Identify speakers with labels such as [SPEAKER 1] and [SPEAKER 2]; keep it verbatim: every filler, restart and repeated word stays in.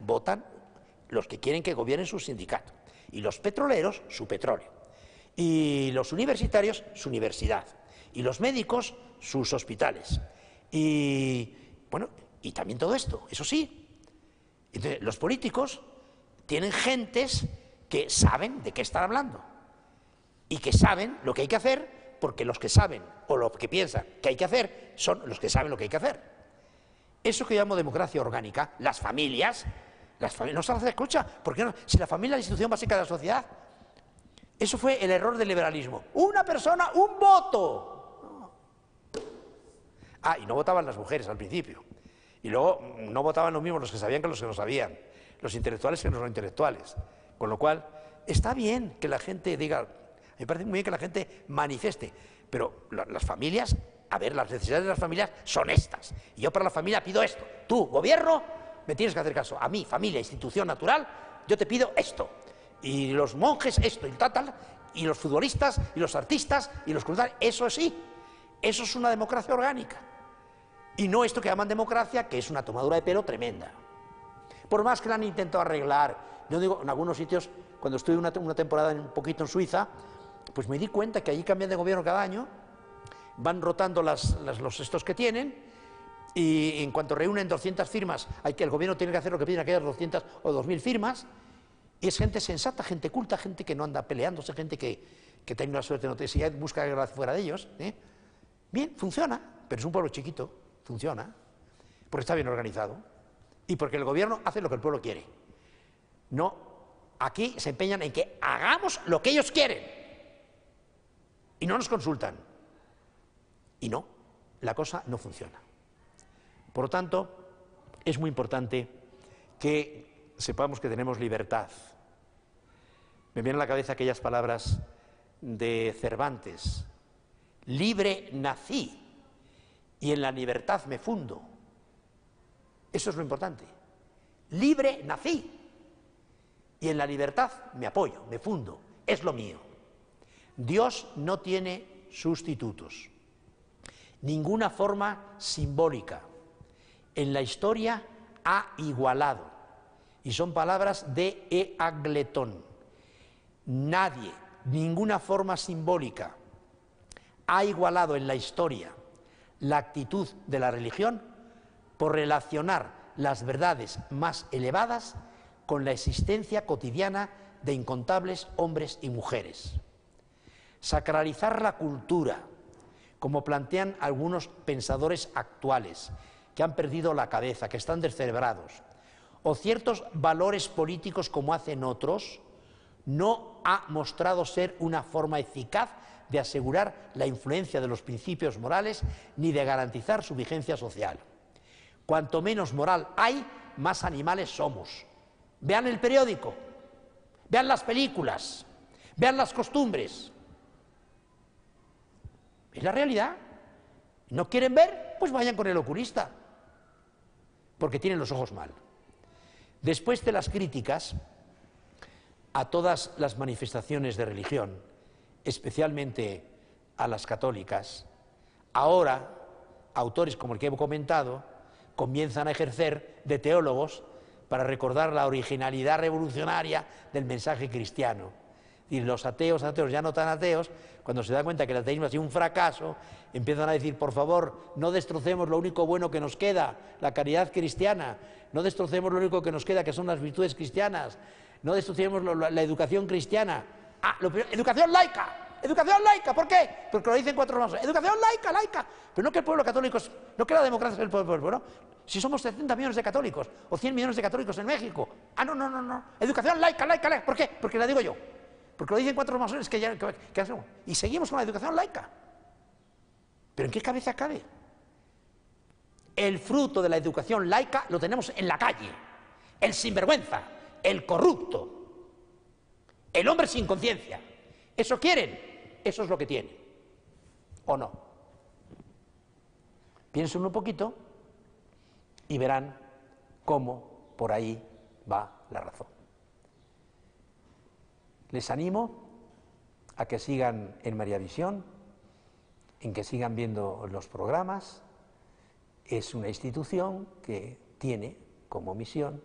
[SPEAKER 1] votan los que quieren que gobiernen su sindicato, y los petroleros su petróleo, y los universitarios su universidad, y los médicos sus hospitales, y bueno, y también todo esto, eso sí. Entonces, los políticos tienen gentes que saben de qué están hablando y que saben lo que hay que hacer, porque los que saben o los que piensan que hay que hacer son los que saben lo que hay que hacer. Eso que llamo democracia orgánica, las familias, las familias no se las escucha, ¿por qué no? Si la familia es la institución básica de la sociedad. Eso fue el error del liberalismo. Una persona, un voto. Ah, y no votaban las mujeres al principio. Y luego no votaban los mismos los que sabían que los que no sabían, los intelectuales que no los intelectuales. Con lo cual, está bien que la gente diga, me parece muy bien que la gente manifieste, pero la, las familias, a ver, las necesidades de las familias son estas. Y yo para la familia pido esto. Tú, gobierno, me tienes que hacer caso. A mí, familia, institución natural, yo te pido esto. Y los monjes esto y tal, tal, y los futbolistas, y los artistas, y los culturales, eso sí, eso es una democracia orgánica. Y no esto que llaman democracia, que es una tomadura de pelo tremenda. Por más que la han intentado arreglar, yo digo, en algunos sitios, cuando estuve una, una temporada un poquito en Suiza, pues me di cuenta que allí cambian de gobierno cada año, van rotando las, las, los estos que tienen, y en cuanto reúnen doscientas firmas, hay que, el gobierno tiene que hacer lo que piden aquellas doscientas o dos mil firmas, y es gente sensata, gente culta, gente que no anda peleándose, gente que, que tiene una suerte, no te, si busca guerra fuera de ellos. ¿eh? Bien, funciona, pero es un pueblo chiquito, funciona, porque está bien organizado, y porque el gobierno hace lo que el pueblo quiere. No, aquí se empeñan en que hagamos lo que ellos quieren, y no nos consultan. Y no, la cosa no funciona. Por lo tanto, es muy importante que sepamos que tenemos libertad. Me vienen a la cabeza aquellas palabras de Cervantes: libre nací y en la libertad me fundo. Eso es lo importante. Libre nací y en la libertad me apoyo, me fundo, es lo mío. Dios no tiene sustitutos, ninguna forma simbólica. En la historia ha igualado, y son palabras de Eagletón. Nadie, ninguna forma simbólica ha igualado en la historia la actitud de la religión por relacionar las verdades más elevadas con la existencia cotidiana de incontables hombres y mujeres. Sacralizar la cultura, como plantean algunos pensadores actuales, que han perdido la cabeza, que están descerebrados, o ciertos valores políticos como hacen otros, no ha mostrado ser una forma eficaz de asegurar la influencia de los principios morales ni de garantizar su vigencia social. Cuanto menos moral hay, más animales somos. Vean el periódico, vean las películas, vean las costumbres. ¿Es la realidad? ¿No quieren ver? Pues vayan con el oculista, porque tienen los ojos mal. Después de las críticas a todas las manifestaciones de religión, especialmente a las católicas, ahora autores como el que he comentado comienzan a ejercer de teólogos para recordar la originalidad revolucionaria del mensaje cristiano. Y los ateos, ateos ya no tan ateos, cuando se dan cuenta que el ateísmo ha sido un fracaso, empiezan a decir, por favor, no destrocemos lo único bueno que nos queda, la caridad cristiana, no destrocemos lo único que nos queda, que son las virtudes cristianas, no destrocemos lo, la, la educación cristiana. Ah, lo primero, educación laica, educación laica, ¿por qué? Porque lo dicen cuatro más. Educación laica, laica, pero no que el pueblo católico, es, no que la democracia es el pueblo, pueblo, ¿no? Si somos setenta millones de católicos, o cien millones de católicos en México, ah, no, no, no, no, educación laica, laica, laica, ¿por qué? Porque la digo yo. Porque lo dicen cuatro masones que ya que, que hacemos. Y seguimos con la educación laica. ¿Pero en qué cabeza cabe? El fruto de la educación laica lo tenemos en la calle. El sinvergüenza, el corrupto, el hombre sin conciencia. ¿Eso quieren? Eso es lo que tienen. ¿O no? Piensen un poquito y verán cómo por ahí va la razón. Les animo a que sigan en María Visión, en que sigan viendo los programas. Es una institución que tiene como misión